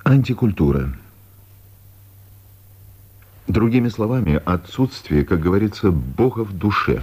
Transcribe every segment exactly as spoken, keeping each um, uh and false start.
Антикультура. Другими словами, отсутствие, как говорится, Бога в душе.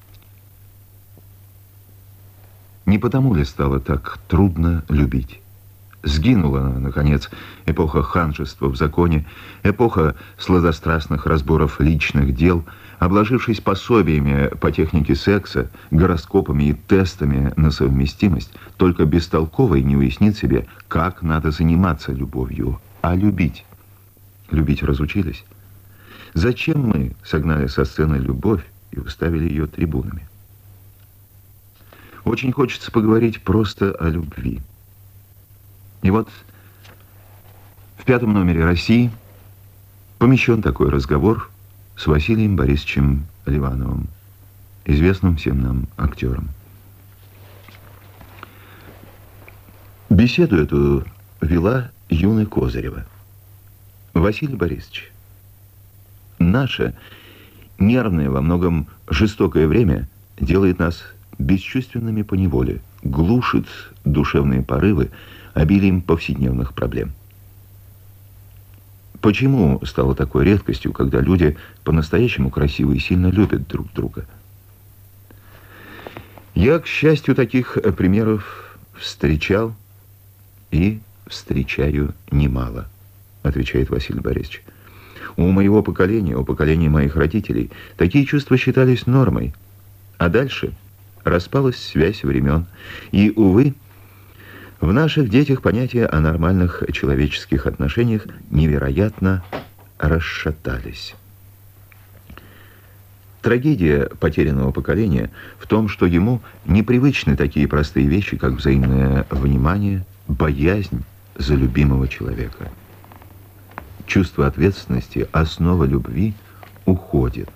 Не потому ли стало так трудно любить? Сгинула, наконец, эпоха ханжества в законе, эпоха сладострастных разборов личных дел, обложившись пособиями по технике секса, гороскопами и тестами на совместимость, только бестолковый не уяснит себе, как надо заниматься любовью, а любить. Любить разучились? Зачем мы согнали со сцены любовь и выставили ее трибунами? Очень хочется поговорить просто о любви. И вот в пятом номере «России» помещен такой разговор с Василием Борисовичем Ливановым, известным всем нам актером. Беседу эту вела Юна Козырева. Василий Борисович, наше нервное, во многом жестокое время делает нас бесчувственными поневоле, глушит душевные порывы обилием повседневных проблем. Почему стало такой редкостью, когда люди по-настоящему красиво и сильно любят друг друга? Я, к счастью, таких примеров встречал и встречаю немало, отвечает Василий Борисович. У моего поколения, у поколения моих родителей, такие чувства считались нормой. А дальше распалась связь времен. И, увы, в наших детях понятия о нормальных человеческих отношениях невероятно расшатались. Трагедия потерянного поколения в том, что ему непривычны такие простые вещи, как взаимное внимание, боязнь за любимого человека. Чувство ответственности, основа любви уходит.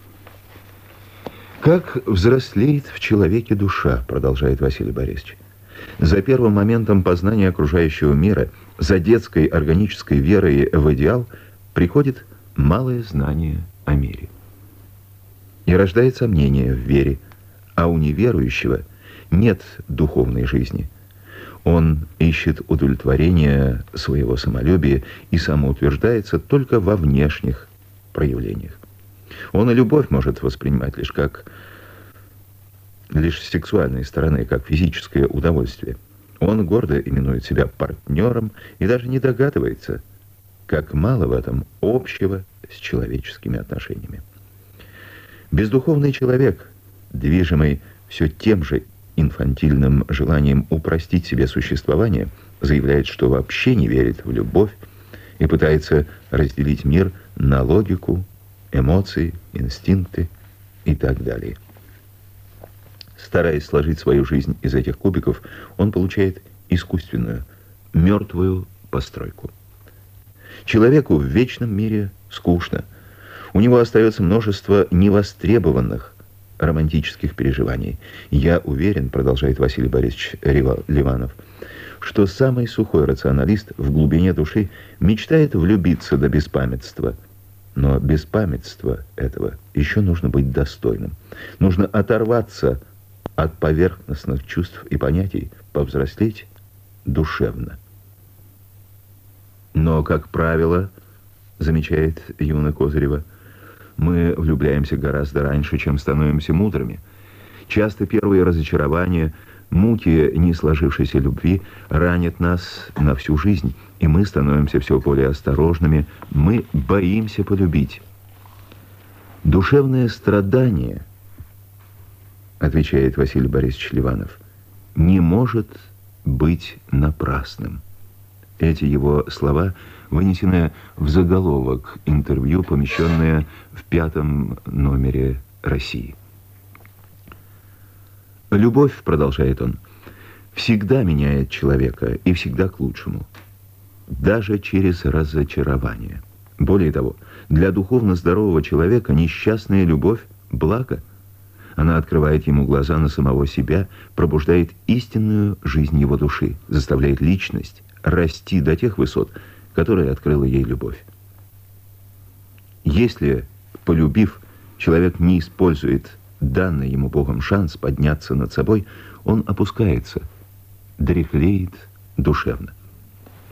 Как взрослеет в человеке душа, продолжает Василий Борисович. За первым моментом познания окружающего мира, за детской органической верой в идеал, приходит малое знание о мире. И рождает сомнение в вере, а у неверующего нет духовной жизни. Он ищет удовлетворения своего самолюбия и самоутверждается только во внешних проявлениях. Он и любовь может воспринимать лишь как лишь с сексуальной стороны, как физическое удовольствие. Он гордо именует себя партнером и даже не догадывается, как мало в этом общего с человеческими отношениями. Бездуховный человек, движимый все тем же инфантильным желанием упростить себе существование, заявляет, что вообще не верит в любовь и пытается разделить мир на логику, эмоции, инстинкты и так далее. Стараясь сложить свою жизнь из этих кубиков, он получает искусственную, мертвую постройку. Человеку в вечном мире скучно. У него остается множество невостребованных романтических переживаний. Я уверен, продолжает Василий Борисович Ливанов, что самый сухой рационалист в глубине души мечтает влюбиться до беспамятства. Но беспамятства этого еще нужно быть достойным. Нужно оторваться от поверхностных чувств и понятий, повзрослеть душевно. Но, как правило, замечает Юна Козырева, мы влюбляемся гораздо раньше, чем становимся мудрыми. Часто первые разочарования, муки не сложившейся любви ранят нас на всю жизнь, и мы становимся все более осторожными, мы боимся полюбить. Душевное страдание, отвечает Василий Борисович Ливанов, не может быть напрасным. Эти его слова вынесены в заголовок интервью, помещенное в пятом номере «России». Любовь, продолжает он, всегда меняет человека и всегда к лучшему, даже через разочарование. Более того, для духовно здорового человека несчастная любовь – благо. Она открывает ему глаза на самого себя, пробуждает истинную жизнь его души, заставляет личность расти до тех высот, которые открыла ей любовь. Если, полюбив, человек не использует данный ему Богом шанс подняться над собой, он опускается, дряхлеет душевно.